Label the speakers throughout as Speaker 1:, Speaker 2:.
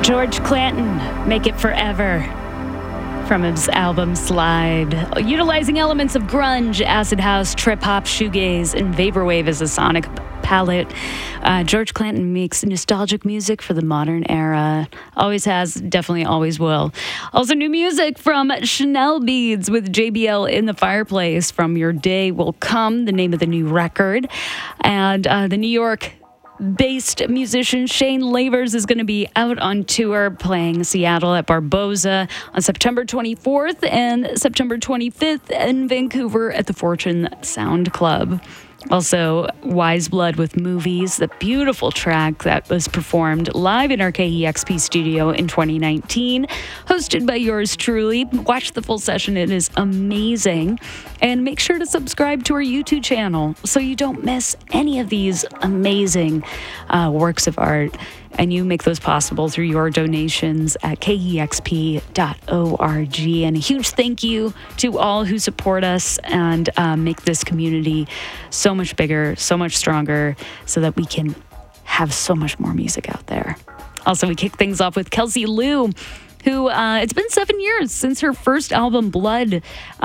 Speaker 1: George Clanton, Make It Forever, from his album Slide. Utilizing elements of grunge, acid house, trip hop, shoegaze, and vaporwave as a sonic palette, George Clanton makes nostalgic music for the modern era. Always has, definitely always will. Also new music from Chanel Beads with JBL in the Fireplace from Your Day Will Come, the name of the new record. And the New York based musician Shane Lavers is going to be out on tour playing Seattle at Barboza on September 24th and September 25th in Vancouver at the Fortune Sound Club. Also, Wise Blood with Movies, the beautiful track that was performed live in our KEXP studio in 2019, hosted by yours truly. Watch the full session, it is amazing. And make sure to subscribe to our YouTube channel so you don't miss any of these amazing works of art. And you make those possible through your donations at kexp.org. And a huge thank you to all who support us and make this community so much bigger, so much stronger, so that we can have so much more music out there. Also, we kick things off with Kelsey Lu, who it's been 7 years since her first album, Blood,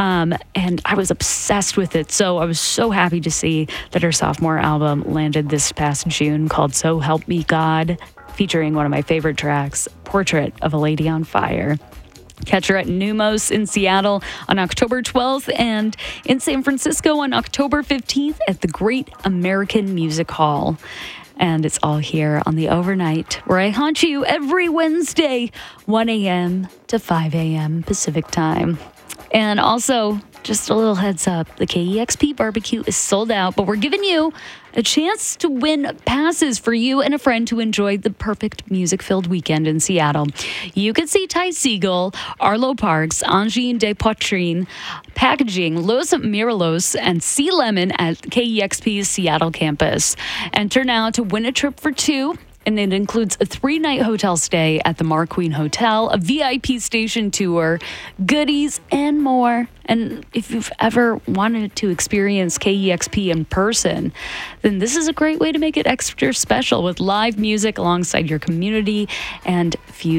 Speaker 1: and I was obsessed with it. So I was so happy to see that her sophomore album landed this past June, called So Help Me God, featuring one of my favorite tracks, Portrait of a Lady on Fire. Catch her at Numos in Seattle on October 12th and in San Francisco on October 15th at the Great American Music Hall. And it's all here on the Overnight, where I haunt you every Wednesday, 1 a.m. to 5 a.m. Pacific time. And also, just a little heads up, the KEXP barbecue is sold out, but we're giving you a chance to win passes for you and a friend to enjoy the perfect music-filled weekend in Seattle. You can see Ty Segall, Arlo Parks, Angine de Poitrine, Packaging, Los Miralos, and Sea Lemon at KEXP's Seattle campus. Enter now to win a trip for two. And it includes a 3-night hotel stay at the Marqueen Hotel, a VIP station tour, goodies, and more. And if you've ever wanted to experience KEXP in person, then this is a great way to make it extra special with live music alongside your community and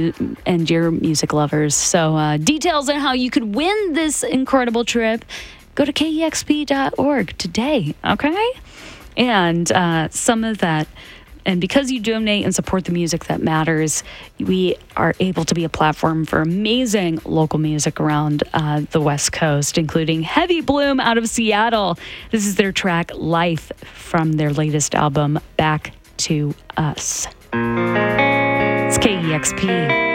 Speaker 1: your music lovers. So details on how you could win this incredible trip, go to kexp.org today, okay? And some of that... And because you donate and support the music that matters, we are able to be a platform for amazing local music around the West Coast, including Heavy Bloom out of Seattle. This is their track Life from their latest album, Back to Us. It's KEXP.